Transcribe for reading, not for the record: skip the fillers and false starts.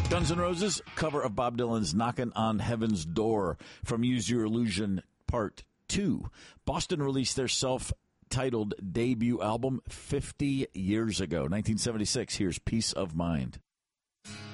Guns N' Roses, cover of Bob Dylan's Knockin' on Heaven's Door from Use Your Illusion Part 2. Boston released their self-titled debut album 50 years ago, 1976. Here's Peace of Mind.